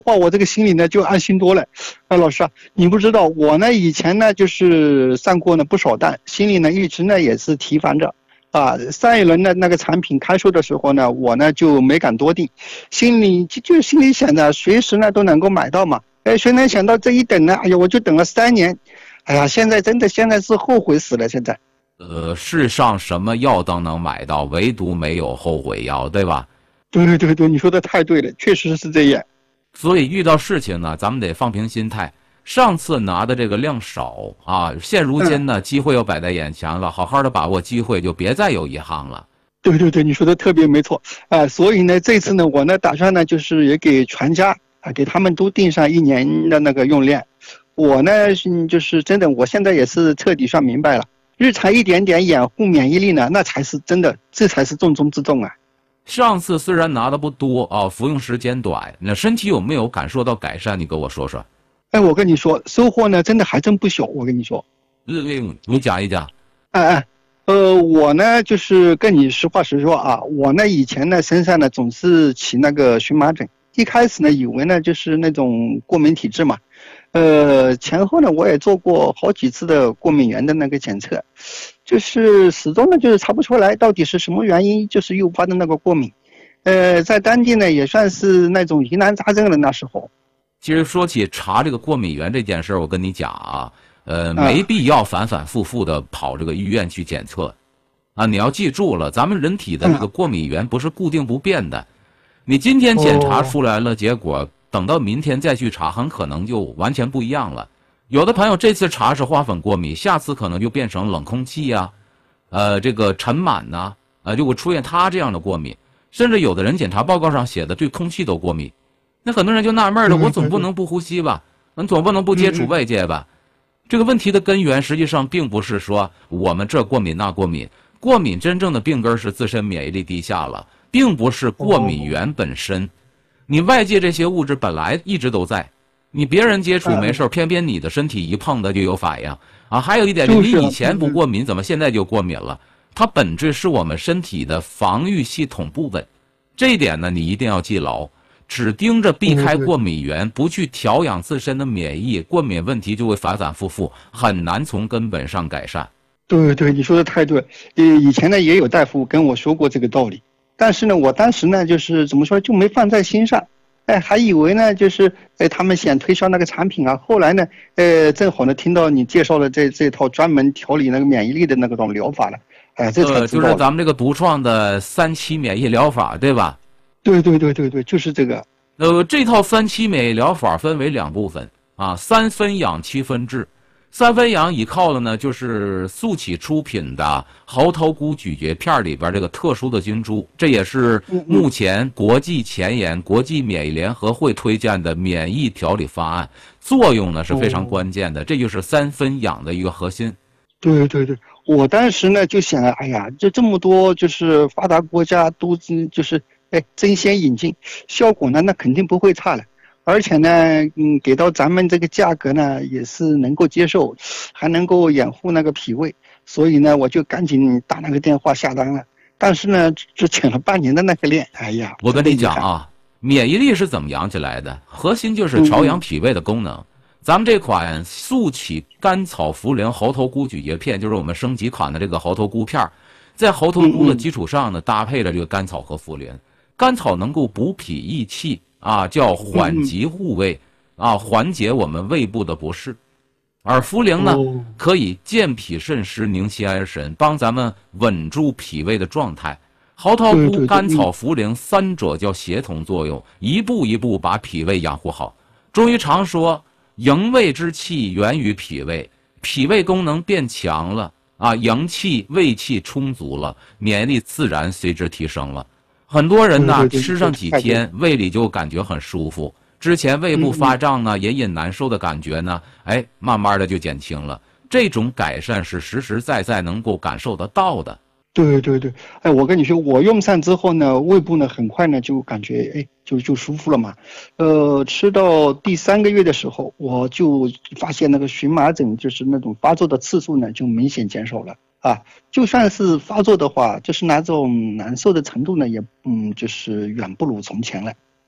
哇，我这个心里呢就安心多了。老师啊，你不知道我呢以前呢就是上过呢不少当，心里呢一直呢也是提防着。上一轮的那个产品开售的时候呢，我呢就没敢多订，心里想着随时呢都能够买到嘛。哎，谁能想到这一等呢？哎呀，我就等了3年。哎呀，现在是后悔死了。现在， 世上什么药都能买到，唯独没有后悔药，对吧？ 对对对，你说的太对了，确实是这样。 所以遇到事情呢，咱们得放平心态。上次拿的这个量少啊，现如今呢，机会又摆在眼前了，好好的把握机会，就别再有遗憾了。 对对对，你说的特别没错。所以呢，这次呢，我呢打算呢，就是也给全家给他们都定上1年的那个用量。我呢，就是真的，我现在也是彻底算明白了，日常一点点养护免疫力呢，那才是真的，这才是重中之重啊。 上次虽然拿的不多啊，服用时间短，那身体有没有感受到改善？你跟我说说。 哎，我跟你说，收获呢，真的还真不小。我跟你说， 你讲一讲。 哎哎，我呢，就是跟你实话实说啊，我呢以前呢身上呢总是起那个荨麻疹，一开始呢以为呢就是那种过敏体质嘛，前后呢我也做过好几次的过敏原的那个检测，就是始终呢就是查不出来到底是什么原因就是诱发的那个过敏，在当地呢也算是那种疑难杂症了那时候。 其实说起查这个过敏源这件事儿，我跟你讲啊，没必要反反复复的跑这个医院去检测，啊，你要记住了，咱们人体的这个过敏源不是固定不变的，你今天检查出来了结果，等到明天再去查，很可能就完全不一样了。有的朋友这次查是花粉过敏，下次可能就变成冷空气呀，这个尘螨呐，就会出现他这样的过敏，甚至有的人检查报告上写的对空气都过敏。那很多人就纳闷了，我总不能不呼吸吧？你总不能不接触外界吧？这个问题的根源实际上并不是说我们这过敏那过敏，过敏真正的病根是自身免疫力低下了，并不是过敏源本身。你外界这些物质本来一直都在，你别人接触没事，偏偏你的身体一碰它就有反应啊。还有一点，你以前不过敏，怎么现在就过敏了？它本质是我们身体的防御系统不稳，这一点呢，你一定要记牢。只盯着避开过敏源，不去调养自身的免疫，过敏问题就会反反复复，很难从根本上改善。 对对，你说的太对。以前呢也有大夫跟我说过这个道理，但是呢，我当时呢就是怎么说就没放在心上，还以为呢就是他们想推销那个产品啊。后来呢，正好呢听到你介绍了这套专门调理那个免疫力的那种疗法了，这才知道就是咱们这个独创的3期免疫疗法，对吧？ 对对对对对，就是这个。 这套3期免疫疗法分为2部分啊，3分养7分治。3分养倚靠的呢，就是速起出品的猴头菇咀嚼片里边这个特殊的菌株，这也是目前国际前沿、国际免疫联合会推荐的免疫调理方案，作用呢是非常关键的，这就是3分养的一个核心。 对对对，我当时呢就想，哎呀，这么多就是发达国家都就是争先引进，效果呢那肯定不会差了，而且呢，给到咱们这个价格呢也是能够接受，还能够养护那个脾胃，所以呢我就赶紧打那个电话下单了。但是呢，只请了半年的那个练，哎呀， 我跟你讲啊，免疫力是怎么养起来的？核心就是调养脾胃的功能。咱们这款速起甘草茯苓猴头菇咀嚼片，就是我们升级款的这个猴头菇片，在猴头菇的基础上呢，搭配了这个甘草和茯苓。甘草能够补脾益气啊，叫缓急护胃啊，缓解我们胃部的不适。而茯苓呢，可以健脾渗湿、宁心安神，帮咱们稳住脾胃的状态。猴头菇、甘草、茯苓3者叫协同作用，一步一步把脾胃养护好。中医常说，营卫之气源于脾胃，脾胃功能变强了啊，营气、胃气充足了，免疫力自然随之提升了。很多人呢，吃上几天，胃里就感觉很舒服。之前胃部发胀啊、隐隐难受的感觉呢，慢慢的就减轻了。这种改善是实实在在能够感受得到的。 对对对，我跟你说，我用上之后呢，胃部呢很快呢就感觉就舒服了嘛。吃到第3个月的时候，我就发现那个荨麻疹就是那种发作的次数呢就明显减少了啊。就算是发作的话，就是那种难受的程度呢也就是远不如从前了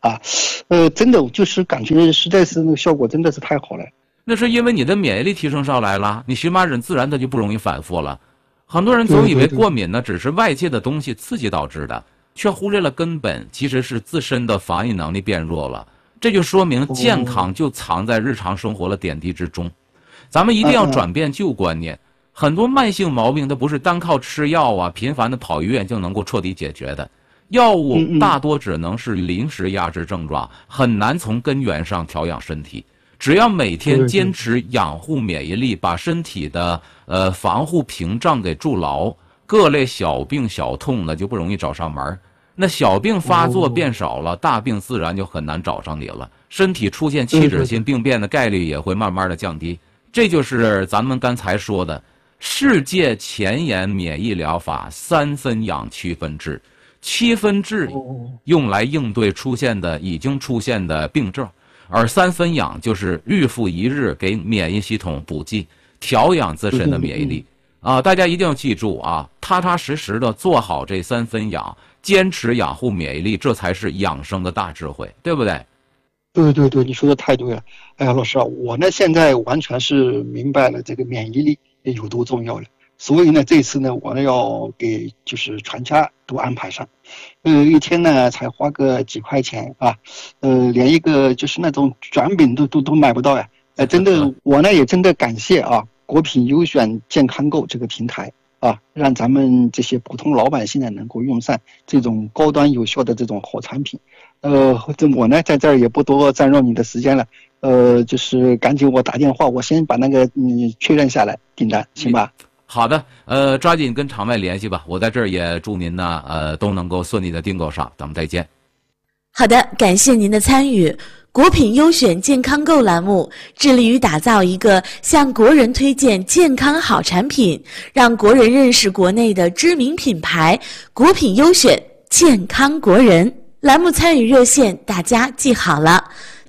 啊，真的就是感觉实在是那个效果真的是太好了。 那是因为你的免疫力提升上来了，你荨麻疹自然它就不容易反复了。很多人总以为过敏呢只是外界的东西刺激导致的，却忽略了根本其实是自身的防御能力变弱了。这就说明健康就藏在日常生活的点滴之中。咱们一定要转变旧观念，很多慢性毛病它不是单靠吃药啊、频繁的跑医院就能够彻底解决的。药物大多只能是临时压制症状，很难从根源上调养身体。只要每天坚持养护免疫力，把身体的防护屏障给筑牢，各类小病小痛呢就不容易找上门。那小病发作变少了，大病自然就很难找上你了。身体出现器质性病变的概率也会慢慢的降低。这就是咱们刚才说的世界前沿免疫疗法3分养7分治。7分治用来应对已经出现的病症，而3分养就是日复一日给免疫系统补剂，调养自身的免疫力。大家一定要记住啊，踏踏实实的做好这3分养，坚持养护免疫力，这才是养生的大智慧，对不对？ 对，你说的太对了。哎呀，老师啊，我呢现在完全是明白了这个免疫力有多重要了。所以呢，这次呢，我呢要给就是全家都安排上，一天呢才花个几块钱啊，连一个就是那种卷饼都买不到呀，真的，我呢也真的感谢啊，国品优选健康购这个平台啊，让咱们这些普通老百姓呢能够用上这种高端有效的这种好产品，我呢在这儿也不多占用你的时间了，就是赶紧我打电话，我先把那个确认下来订单，行吧？ 好的，抓紧跟场外联系吧。我在这儿也祝您呢，都能够顺利的订购上。咱们再见。 好的，感谢您的参与。国品优选健康购栏目致力于打造一个向国人推荐健康好产品，让国人认识国内的知名品牌国品优选健康国人。栏目参与热线大家记好了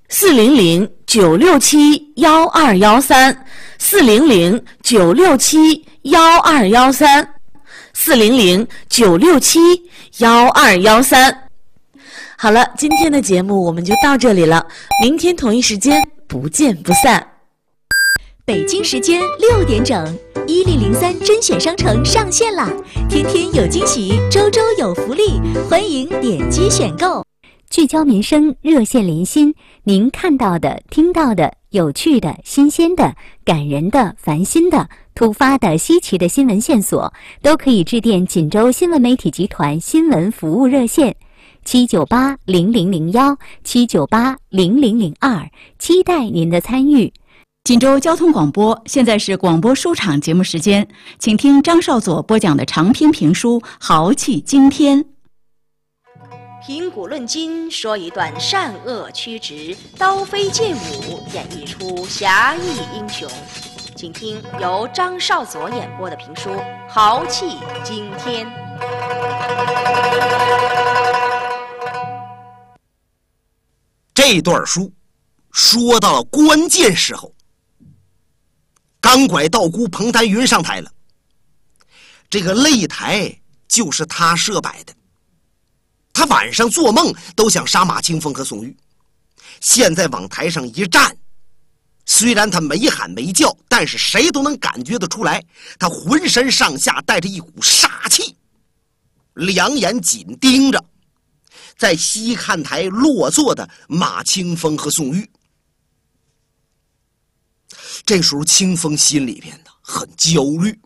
，400-967-1213，400-967-1213。好了，今天的节目我们就到这里了，明天同一时间不见不散。 北京时间6点整，1003甄选商城上线啦！天天有惊喜，周周有福利，欢迎点击选购。 聚焦民生，热线连心，您看到的、听到的、有趣的、新鲜的、感人的、烦心的、突发的、稀奇的新闻线索，都可以致电锦州新闻媒体集团新闻服务热线798-0001，798-0002，期待您的参与。 锦州交通广播，现在是广播书场节目时间，请听张少佐播讲的长篇评书《豪气惊天》。 评古论今，说一段善恶曲直、刀飞剑舞，演绎出侠义英雄。请听由张少佐演播的评书《豪气惊天》。 这段书说到了关键时候，钢拐道姑彭丹云上台了，这个擂台就是他设摆的。他晚上做梦都想杀马清风和宋玉，现在往台上一站，虽然他没喊没叫，但是谁都能感觉得出来，他浑身上下带着一股杀气，两眼紧盯着在西看台落座的马清风和宋玉。这时候清风心里边呢很焦虑，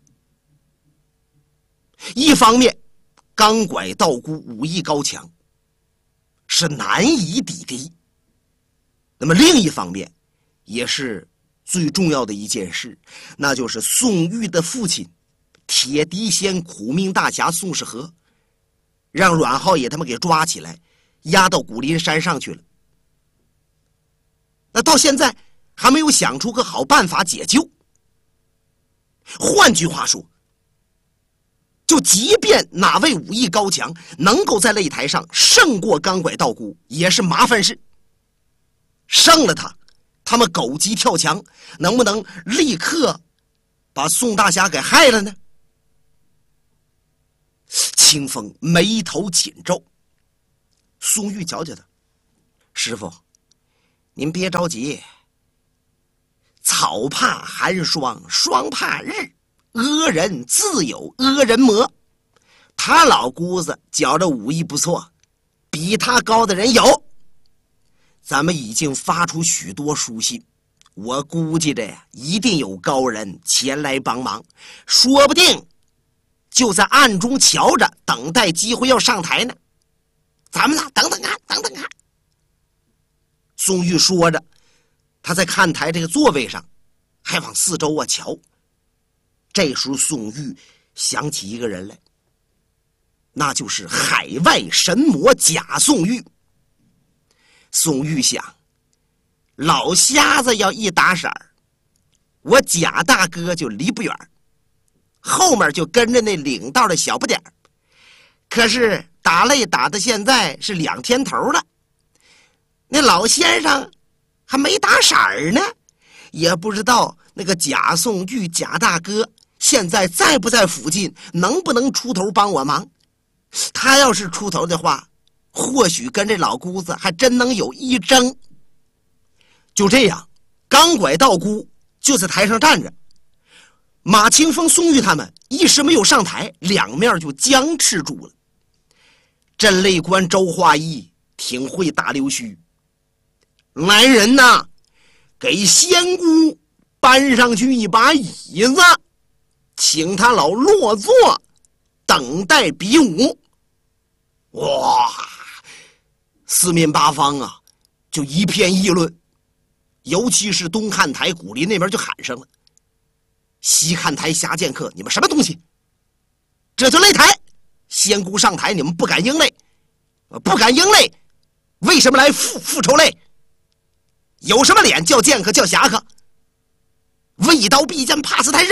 一方面钢拐道姑武艺高强，是难以抵敌，那么另一方面也是最重要的一件事，那就是宋玉的父亲铁笛仙苦命大侠宋世和让阮浩也他们给抓起来，押到古林山上去了。那到现在还没有想出个好办法解救。换句话说，就即便哪位武艺高强能够在擂台上胜过钢拐道姑，也是麻烦事。胜了他们狗急跳墙，能不能立刻把宋大侠给害了呢？清风眉头紧皱，宋玉瞧瞧他， 师傅，您别着急，草怕寒霜，霜怕日，阿人自有阿人魔。他老姑子觉着武艺不错，比他高的人有。咱们已经发出许多书信，我估计着呀，一定有高人前来帮忙，说不定就在暗中瞧着，等待机会要上台呢。咱们呢，等等看，等等看。宋玉说着，他在看台这个座位上，还往四周瞧。这时候，宋玉想起一个人来，那就是海外神魔贾宋玉。宋玉想，老瞎子要一打色儿，我贾大哥就离不远，后面就跟着那领道的小不点儿。可是打擂打到现在是2天头了，那老先生还没打色儿呢，也不知道那个贾宋玉贾大哥现在在不在附近，能不能出头帮我忙。他要是出头的话，或许跟这老姑子还真能有一争。就这样，刚拐道姑就在台上站着，马清风、宋玉他们一时没有上台，两面就僵持住了。镇擂官周化义挺会打溜须，来人呐，给仙姑搬上去一把椅子，请他老落座，等待比武。哇，四面八方啊，就一片议论，尤其是东看台古林那边就喊上了：西看台侠剑客，你们什么东西？这就擂台，仙姑上台，你们不敢应擂，不敢应擂，为什么来复仇擂？有什么脸叫剑客叫侠客？为刀必剑，怕死台扔。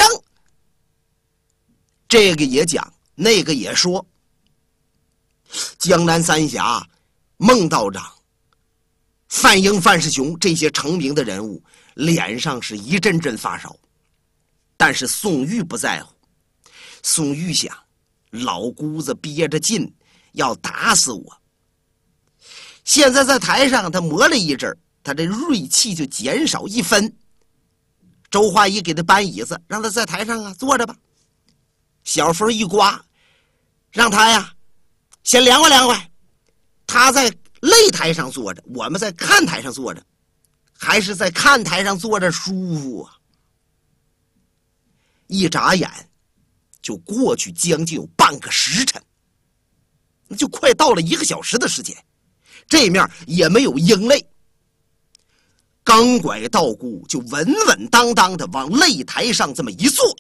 这个也讲，那个也说。江南三侠孟道长、范英、范世雄这些成名的人物脸上是一阵阵发烧，但是宋玉不在乎。宋玉想，老姑子憋着劲要打死我，现在在台上他磨了一阵，他这锐气就减少1分。周化一给他搬椅子，让他在台上坐着吧。小风一刮，让他呀先凉快凉快。他在擂台上坐着，我们在看台上坐着，还是在看台上坐着舒服啊。一眨眼就过去将近有半个时辰，那就快到了1个小时的时间。这面也没有应擂，刚拐道姑就稳稳当当的往擂台上这么一坐。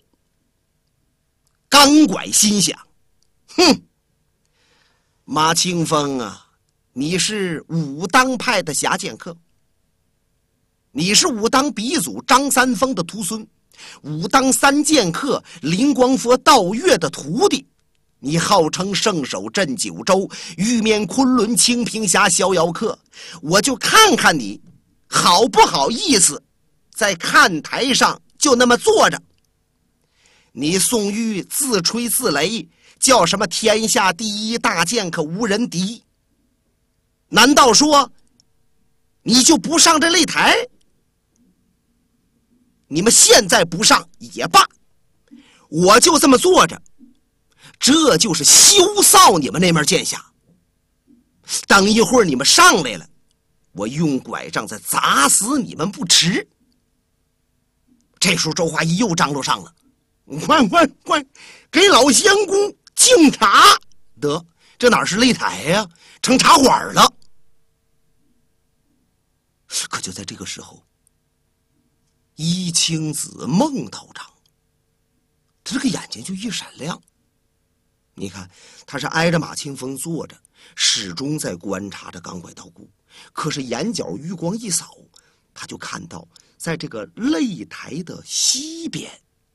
刚拐心想，哼，马清风啊，你是武当派的侠剑客，你是武当鼻祖张三丰的徒孙，武当3剑客灵光佛道月的徒弟，你号称圣手镇九州，玉面昆仑清平峡逍遥客，我就看看你好不好意思在看台上就那么坐着。你宋玉自吹自擂，叫什么天下第一大剑客无人敌，难道说你就不上这擂台？你们现在不上也罢，我就这么坐着，这就是羞臊你们那面剑侠。等一会儿你们上来了，我用拐杖再砸死你们不迟。这时候周华一又张罗上了，快给老仙姑敬茶。得，这哪是擂台呀，成茶馆了。可就在这个时候，一青子孟道长他这个眼睛就一闪亮。你看他是挨着马清风坐着，始终在观察着钢拐道姑，可是眼角余光一扫，他就看到在这个擂台的西边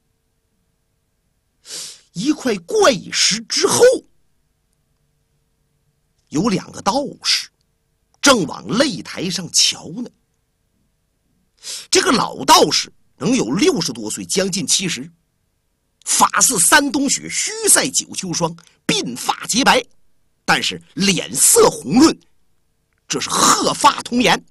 一块怪石之后，有2个道士正往擂台上瞧呢。这个老道士能有60多岁，将近70，发似山冬雪，须赛9秋霜，鬓发洁白，但是脸色红润， 这是鹤发童颜，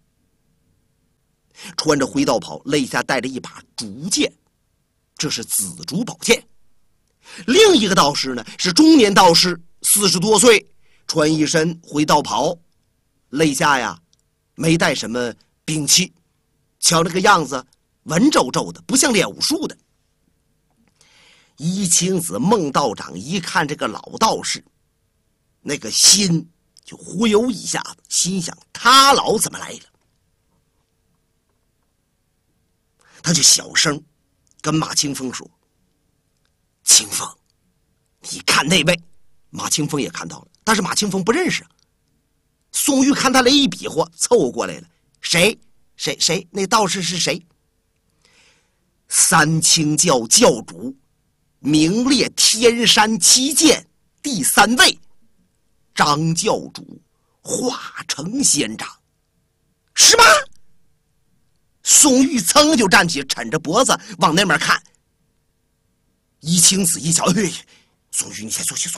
穿着灰道袍，肋下带着一把竹剑，这是紫竹宝剑。另一个道士呢是中年道士，40多岁，穿一身灰道袍，肋下呀没带什么兵器，瞧那个样子文绉绉的，不像练武术的。一青子孟道长一看这个老道士，那个心就忽悠一下子，心想他老怎么来了？他就小声跟马清风说：“清风，你看那位。”马清风也看到了，但是马清风不认识啊。宋玉看他来一比划，凑过来了：“谁？那道士是谁？”三清教教主，名列天山七剑第3位，张教主化成仙长。是吗？宋玉噌就站起，抻着脖子往那边看。一青子一瞧，宋玉，你先坐下。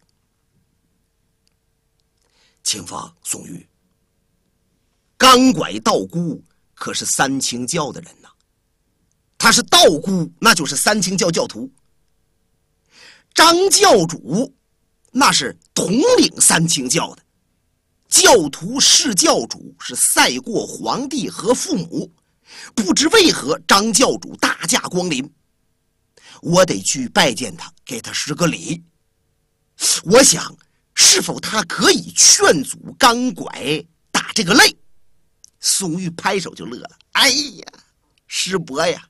清风，宋玉，钢拐道姑可是三清教的人呐，他是道姑，那就是三清教教徒。张教主那是统领三清教的，教徒是教主，是赛过皇帝和父母。不知为何张教主大驾光临，我得去拜见他，给他施个礼。我想是否他可以劝阻钢拐打这个擂？宋玉拍手就乐了，哎呀，师伯呀，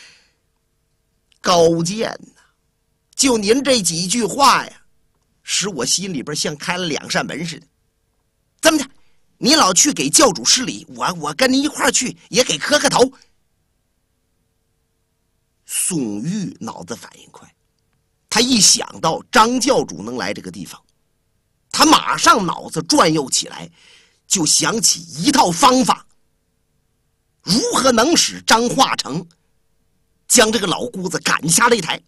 高见呐！就您这几句话呀，使我心里边像开了2扇门似的。这么的，你老去给教主施礼，我跟您一块儿去，也给磕个头。宋玉脑子反应快，他一想到张教主能来这个地方，他马上脑子转悠起来，就想起一套方法，如何能使张化成将这个老姑子赶下擂台。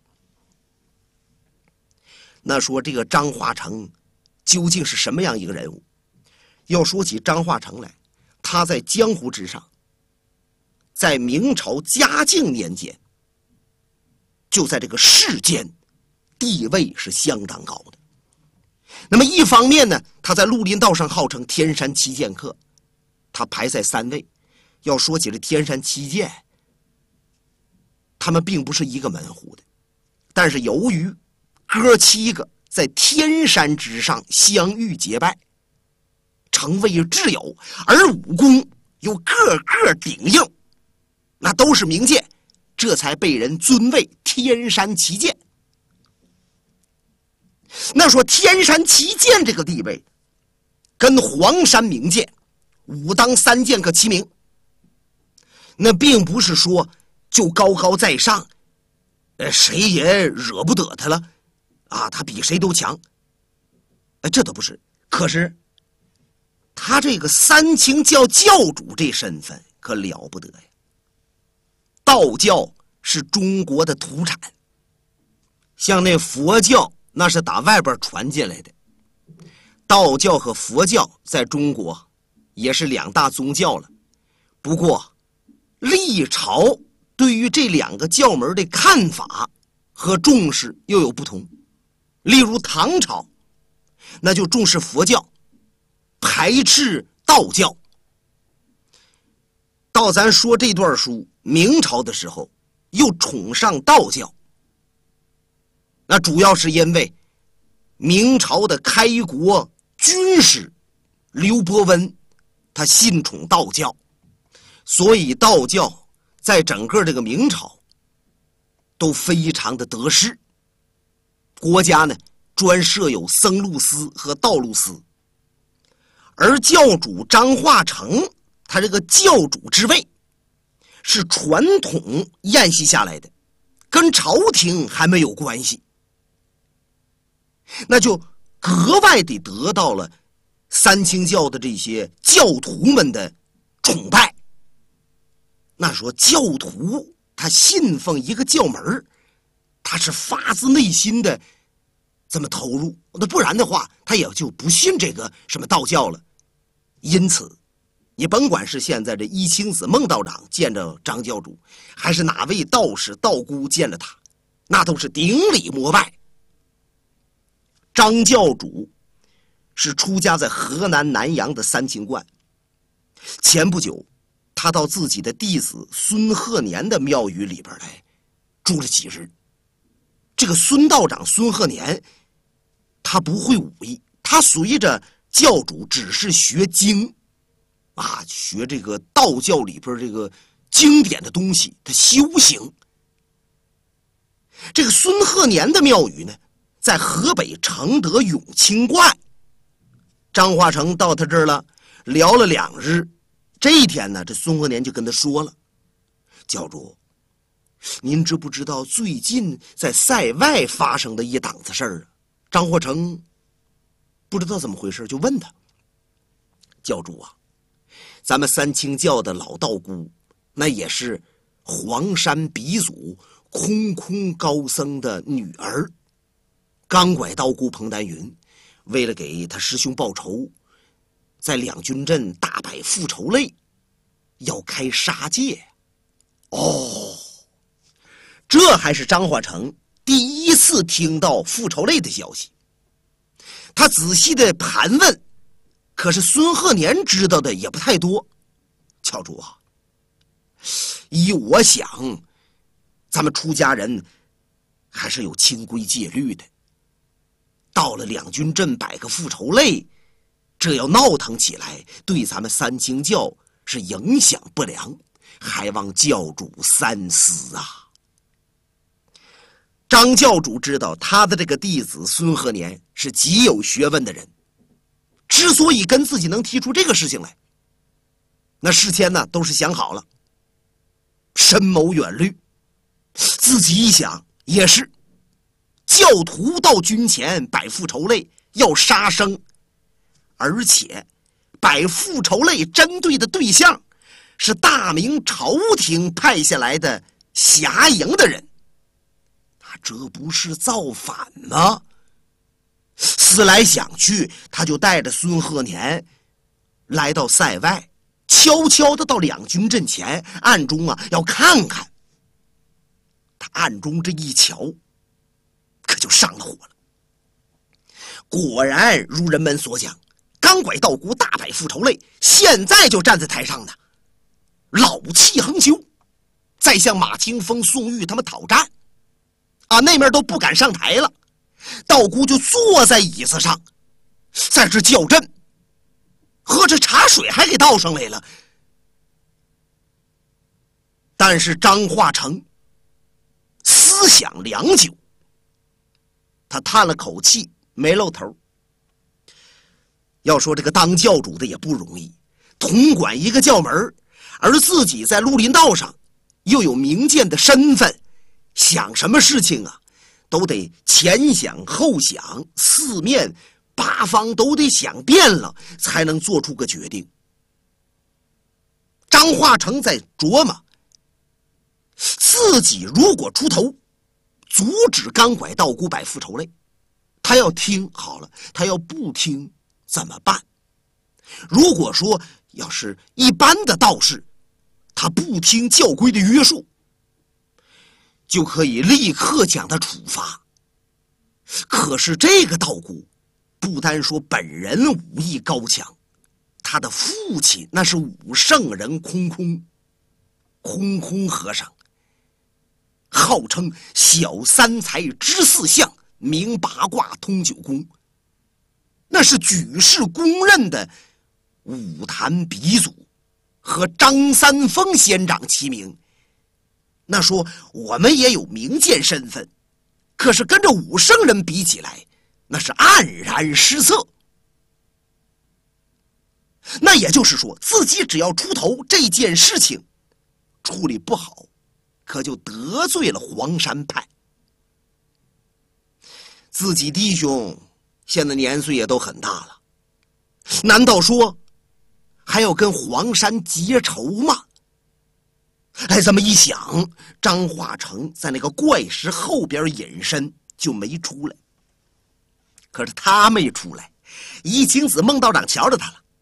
那说这个张化成究竟是什么样一个人物？要说起张化成来，他在江湖之上，在明朝嘉靖年间，就在这个世间地位是相当高的。那么一方面呢，他在绿林道上号称天山七剑客，他排在3位。要说起这天山七剑，他们并不是一个门户的，但是由于哥7个在天山之上相遇结拜，成为挚友，而武功又个个顶硬，那都是名剑，这才被人尊为天山奇剑。那说天山奇剑这个地位，跟黄山名剑、武当3剑客齐名，那并不是说就高高在上，谁也惹不得他了啊，他比谁都强，这都不是。可是他这个三清教教主这身份可了不得呀！道教是中国的土产，像那佛教那是打外边传进来的，道教和佛教在中国也是2大宗教了。不过历朝对于这2个教门的看法和重视又有不同。例如唐朝，那就重视佛教，排斥道教。到咱说这段书，明朝的时候又崇尚道教，那主要是因为明朝的开国军师刘伯温他信崇道教，所以道教在整个这个明朝都非常的得势。国家呢专设有僧录司和道录司，而教主张化成他这个教主之位是传统沿袭下来的，跟朝廷还没有关系，那就格外地得到了三清教的这些教徒们的崇拜。那说教徒他信奉一个教门，他是发自内心的这么投入，那不然的话他也就不信这个什么道教了。 因此你甭管是现在这一清子孟道长见着张教主，还是哪位道士道姑见了他，那都是顶礼膜拜。张教主是出家在河南南阳的三清观，前不久他到自己的弟子孙鹤年的庙宇里边来住了几日。这个孙道长孙鹤年他不会武艺，他随着教主只是学经啊，学这个道教里边这个经典的东西，他修行。这个孙鹤年的庙宇呢，在河北承德永清观。张化成到他这儿了，聊了2日。这一天呢，这孙鹤年就跟他说了：“教主，您知不知道最近在塞外发生的一档子事儿啊？”张化成不知道怎么回事，就问他：“教主啊，咱们三清教的老道姑，那也是黄山鼻祖空空高僧的女儿，钢拐道姑彭丹云，为了给他师兄报仇，在两军阵大摆复仇擂，要开杀戒。”哦，这还是张化成第一次听到复仇擂的消息。他仔细的盘问，可是孙鹤年知道的也不太多。教主啊，依我想，咱们出家人还是有清规戒律的。到了两军阵摆个复仇擂，这要闹腾起来，对咱们三清教是影响不良，还望教主三思啊。张教主知道他的这个弟子孙鹤年是极有学问的人，之所以跟自己能提出这个事情来，那事先呢都是想好了，深谋远虑。自己一想也是，教徒到军前摆复仇擂要杀生，而且摆复仇擂针对的对象是大明朝廷派下来的侠营的人，这不是造反吗？思来想去，他就带着孙鹤年来到塞外，悄悄的到两军阵前，暗中要看看。他暗中这一瞧，可就上了火了。果然如人们所讲，钢拐道姑大摆复仇擂，现在就站在台上呢，老气横秋，再向马清风、宋玉他们讨战啊，那面都不敢上台了。道姑就坐在椅子上，在这叫阵，喝着茶水还给倒上来了。但是张化成思想良久，他叹了口气，没露头。要说这个当教主的也不容易，统管一个教门，而自己在绿林道上又有明鉴的身份，想什么事情啊都得前想后想，四面八方都得想遍了，才能做出个决定。张化成在琢磨，自己如果出头阻止钢拐道姑摆复仇擂，他要听好了，他要不听怎么办？如果说要是一般的道士，他不听教规的约束，就可以立刻将他处罚。可是这个道姑不单说本人武艺高强，他的父亲那是武圣人空空和尚，号称小三才知四象，明八卦通九宫，那是举世公认的武坛鼻祖，和张三丰仙长齐名。那说我们也有明鉴身份，可是跟着武圣人比起来，那是黯然失色。那也就是说，自己只要出头，这件事情处理不好，可就得罪了黄山派。自己弟兄现在年岁也都很大了，难道说还要跟黄山结仇吗？哎，这么一想，张化成在那个怪石后边隐身，就没出来。可是他没出来，一清子孟道长瞧着他了，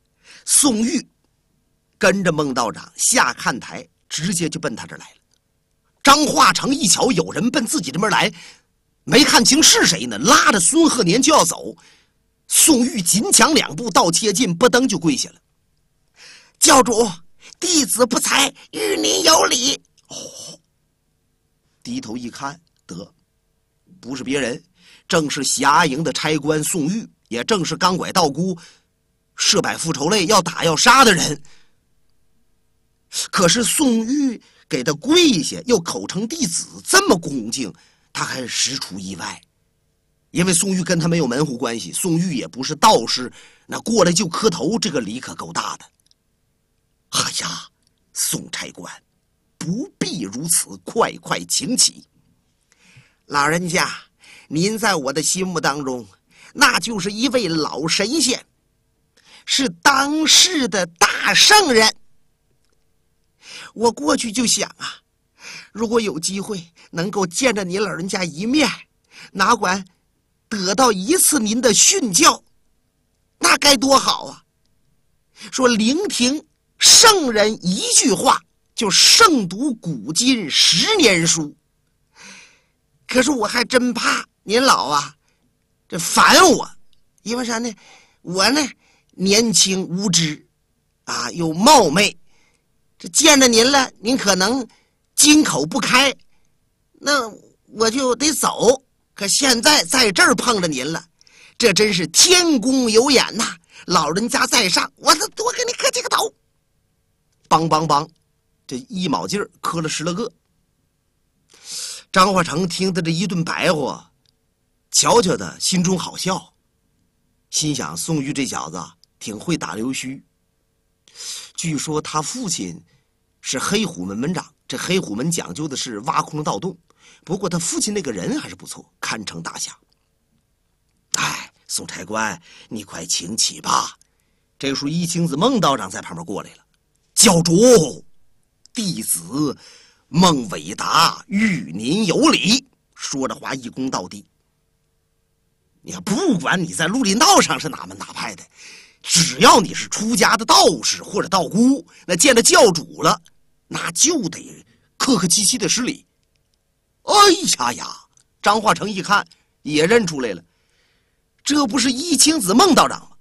宋玉跟着孟道长下看台，直接就奔他这儿来了。张化成一瞧有人奔自己这边来，没看清是谁呢，拉着孙鹤年就要走。宋玉紧抢2步到接近，不登就跪下了：“教主，弟子不才，与您有礼。”哦，低头一看，得，不是别人，正是霞营的差官宋玉，也正是钢拐道姑设摆复仇类要打要杀的人。可是宋玉给他跪下，又口称弟子，这么恭敬，他还实出意外。因为宋玉跟他没有门户关系，宋玉也不是道士，那过来就磕头，这个礼可够大的。哎呀，宋差官，不必如此，快快请起。老人家，您在我的心目当中，那就是一位老神仙，是当世的大圣人。我过去就想啊，如果有机会能够见着您老人家一面，哪管得到一次您的训教，那该多好啊！说聆听圣人一句话，就胜读古今10年书。可是我还真怕您老啊这烦我，因为啥呢？我呢年轻无知啊，又冒昧，这见着您了，您可能金口不开，那我就得走。可现在在这儿碰着您了，这真是天公有眼呐！老人家在上，我多给你磕几个头。梆梆梆，这一卯劲儿磕了10来个。张化成听得这一顿白话，瞧瞧的心中好笑，心想宋玉这小子挺会打溜须。据说他父亲是黑虎门门长，这黑虎门讲究的是挖空盗洞，不过他父亲那个人还是不错，堪称大侠。哎，宋差官，你快请起吧。这个时候一清子孟道长在旁边过来了：“教主，弟子孟伟达与您有礼。”说着话一躬到地。你看，不管你在绿林道上是哪门哪派的，只要你是出家的道士或者道姑，那见了教主了，那就得客客气气的施礼。哎呀呀！张化成一看也认出来了，这不是一清子孟道长吗？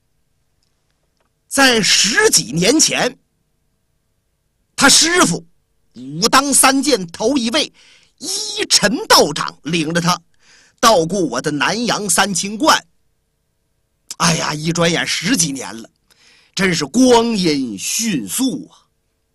在10几年前，他师傅武当3剑头一位一尘道长领着他到过我的南阳三清观。哎呀，一转眼10几年了，真是光阴迅速啊！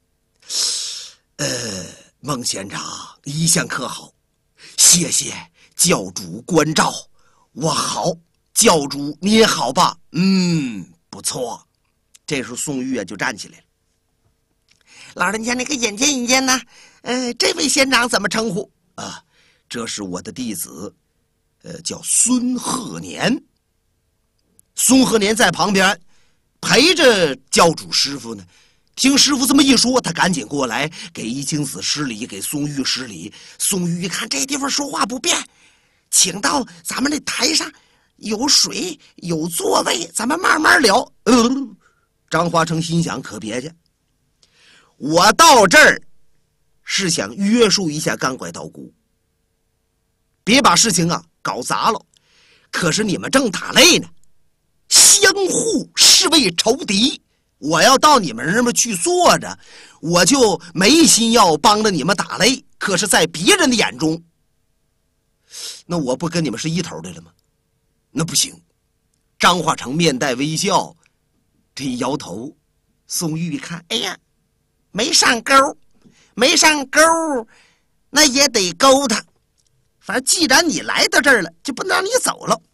孟县长一向可好，谢谢教主关照。我好，教主你也好吧？不错。这时候宋玉啊就站起来了：“老人家，你给引荐引荐呢？这位县长怎么称呼？”啊，这是我的弟子，叫孙鹤年。孙鹤年在旁边陪着教主师傅呢。听师傅这么一说，他赶紧过来给一清子施礼，给宋玉施礼。宋玉一看这地方说话不便，请到咱们这台上，有水有座位，咱们慢慢聊。张化成心想，可别介，我到这儿是想约束一下钢拐道姑，别把事情啊搞砸了。可是你们正打擂呢，相互是为仇敌，我要到你们那边去坐着，我就没心要帮着你们打擂。可是在别人的眼中，那我不跟你们是一头的了吗？那不行。张化成面带微笑，这一摇头。宋玉一看，哎呀，没上钩，没上钩，那也得勾他。反正既然你来到这儿了，就不能让你走了。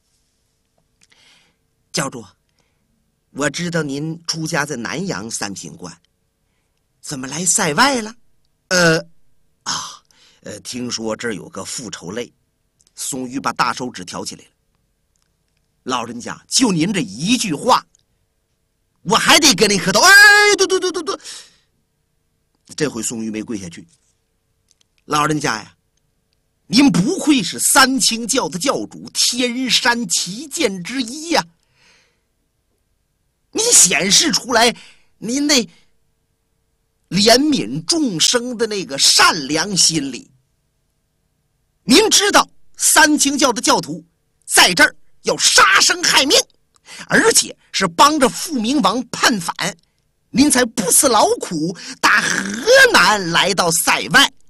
教主，我知道您出家在南阳三品观，怎么来塞外了？听说这儿有个复仇类。宋玉把大手指挑起来了。老人家，就您这一句话，我还得跟您磕头。哎，对，这回宋玉没跪下去。老人家呀，您不愧是三清教的教主，天山奇剑之一呀！你显示出来您那怜悯众生的那个善良心理。您知道三清教的教徒在这儿要杀生害命，而且是帮着富明王叛反，您才不辞劳苦打河南来到塞外，